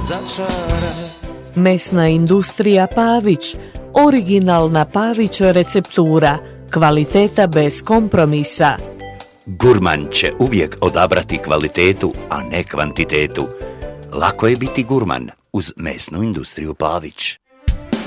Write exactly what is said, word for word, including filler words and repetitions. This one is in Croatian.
začara. Mesna industrija Pavić, originalna Pavić receptura, kvaliteta bez kompromisa. Gurman će uvijek odabrati kvalitetu, a ne kvantitetu. Lako je biti gurman uz mesnu industriju Pavić.